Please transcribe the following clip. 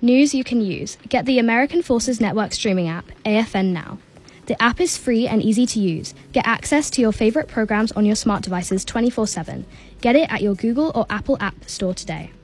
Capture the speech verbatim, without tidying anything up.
News you can use. Get the American Forces Network streaming app, A F N now. The app is free and easy to use. Get access to your favorite programs on your smart devices twenty-four seven. Get it at your Google or Apple App Store today.